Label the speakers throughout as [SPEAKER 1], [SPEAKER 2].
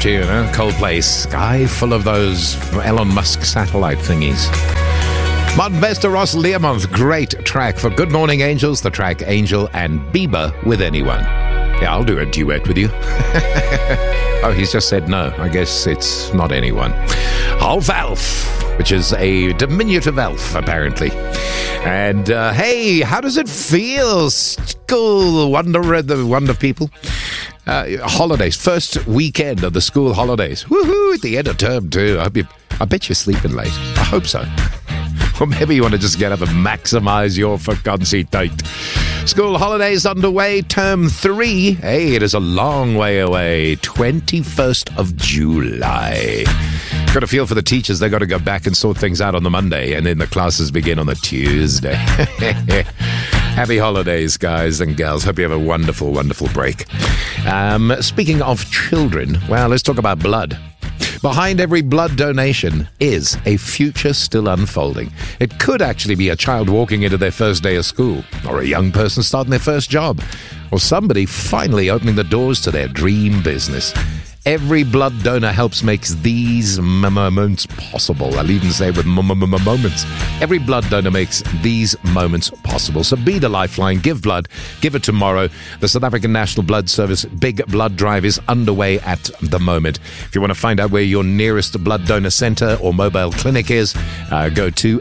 [SPEAKER 1] to you, Coldplay, Sky Full of Those Elon Musk satellite thingies. Martin Bester, Ross Learmonth, great track for Good Morning Angels, the track Angel and Bieber with Anyone. Yeah, I'll do a duet with you. Oh, he's just said no. I guess it's not anyone. Half Elf, which is a diminutive elf, apparently. And, hey, how does it feel? School wonder people. Holidays, first weekend of the school holidays. Woohoo, at the end of term, too. I bet you're sleeping late. I hope so. Or maybe you want to just get up and maximize your vakantie tyd. School holidays underway, term 3. Hey, it is a long way away. 21st of July. Got a feel for the teachers. They got to go back and sort things out on the Monday, and then the classes begin on the Tuesday. Happy holidays, guys and gals. Hope you have a wonderful, wonderful break. Speaking of children, well, let's talk about blood. Behind every blood donation is a future still unfolding. It could actually be a child walking into their first day of school, or a young person starting their first job, or somebody finally opening the doors to their dream business. Every blood donor helps make these moments possible. I'll even say with moments. Every blood donor makes these moments possible. So be the lifeline. Give blood. Give it tomorrow. The South African National Blood Service Big Blood Drive is underway at the moment. If you want to find out where your nearest blood donor centre or mobile clinic is, go to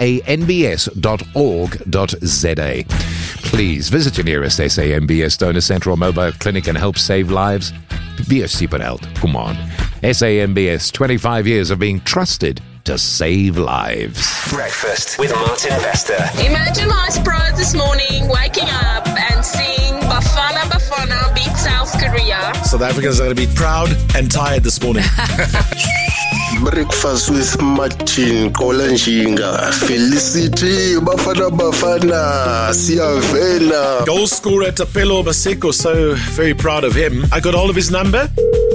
[SPEAKER 1] sanbs.org.za. Please visit your nearest SANBS donor centre or mobile clinic and help save lives. Be a super held. Come on. SANBS, 25 years of being trusted to save lives.
[SPEAKER 2] Breakfast with Martin Bester.
[SPEAKER 3] Imagine my surprise this morning, waking up and seeing Bafana beat South Korea.
[SPEAKER 4] South Africans are going to be proud and tired this morning.
[SPEAKER 5] Breakfast with Martin Kolanjinga. Felicity Bafana Siyavela.
[SPEAKER 4] Goal scorer Tapelo Baseko, so very proud of him. I got all of his number.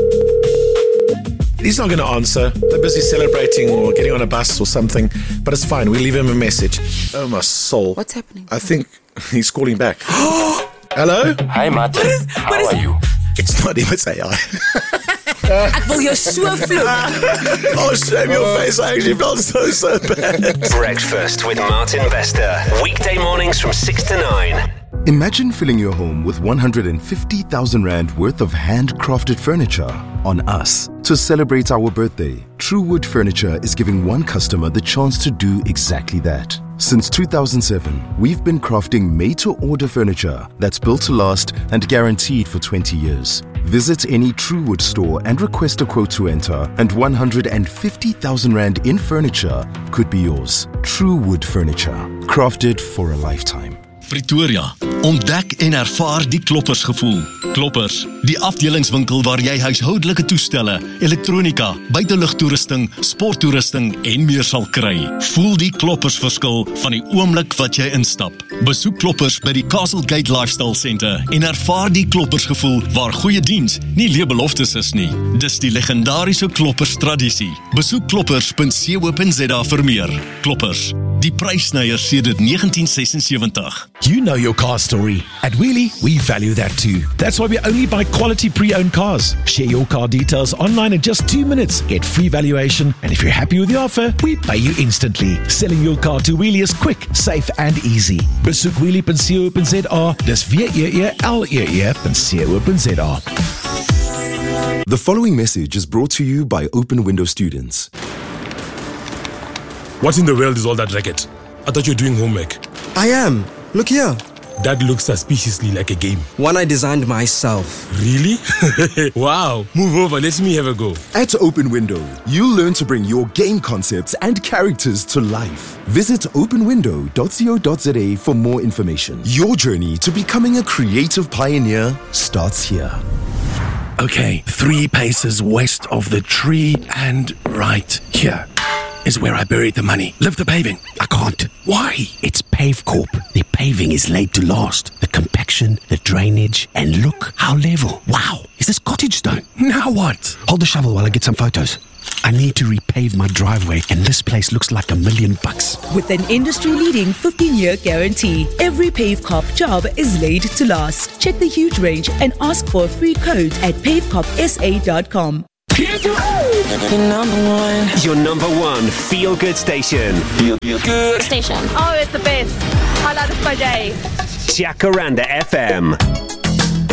[SPEAKER 4] He's not going to answer. They're busy celebrating or getting on a bus or something. But it's fine. We leave him a message. Oh, my soul.
[SPEAKER 6] What's happening?
[SPEAKER 4] I think he's calling back. Hello?
[SPEAKER 2] Hi, Martin. How are you?
[SPEAKER 4] It's not him, it's AI.
[SPEAKER 6] Ek wil jou so vloek.
[SPEAKER 4] Oh, shame your face. I actually felt so bad.
[SPEAKER 2] Breakfast with Martin Bester. Weekday mornings from 6 to 9.
[SPEAKER 7] Imagine filling your home with 150,000 Rand worth of handcrafted furniture on us. To celebrate our birthday, Truewood Furniture is giving one customer the chance to do exactly that. Since 2007, we've been crafting made-to-order furniture that's built to last and guaranteed for 20 years. Visit any Truewood store and request a quote to enter, and 150,000 Rand in furniture could be yours. Truewood Furniture, crafted for a lifetime.
[SPEAKER 8] Pretoria, ontdek en ervaar die Kloppers gevoel. Kloppers, die afdelingswinkel waar jy huishoudelike toestelle, elektronika, buitelugtoerusting, sporttoerusting en meer sal kry. Voel die Kloppers verskil van die oomblik wat jy instap. Besoek Kloppers by die Castle Gate Lifestyle Centre en ervaar die Kloppers gevoel waar goeie diens nie leë beloftes is nie. Dis die legendariese Kloppers tradisie. Besoek kloppers.co.za vir meer. Kloppers, die prysnyer sedert 1976.
[SPEAKER 9] You know your car story. At Wheelie, we value that too. That's why we only buy quality pre-owned cars. Share your car details online in just 2 minutes. Get free valuation. And if you're happy with the offer, we pay you instantly. Selling your car to Wheelie is quick, safe and easy. Besoek wheelie.co.za. Dis wheelie.co.za.
[SPEAKER 7] The following message is brought to you by Open Window students.
[SPEAKER 10] What in the world is all that racket? I thought you were doing homework.
[SPEAKER 11] I am. Look here.
[SPEAKER 10] That looks suspiciously like a game.
[SPEAKER 11] One I designed myself.
[SPEAKER 10] Really? Wow. Move over. Let me have a go.
[SPEAKER 7] At Open Window, you'll learn to bring your game concepts and characters to life. Visit openwindow.co.za for more information. Your journey to becoming a creative pioneer starts here.
[SPEAKER 9] Okay, 3 paces west of the tree and right here is where I buried the money. Lift the paving. I can't. Why?
[SPEAKER 12] It's Pavecorp. The paving is laid to last. The compaction, the drainage, and look how level. Wow. Is this cottage stone?
[SPEAKER 9] Now what?
[SPEAKER 12] Hold the shovel while I get some photos. I need to repave my driveway, and this place looks like $1 million.
[SPEAKER 13] With an industry-leading 15-year guarantee, every Pavecorp job is laid to last. Check the huge range and ask for a free code at pavecorpsa.com.
[SPEAKER 2] Your number one feel-good station.
[SPEAKER 14] Feel-good station.
[SPEAKER 15] Oh, it's the best. Highlight of my day.
[SPEAKER 2] Jacaranda FM.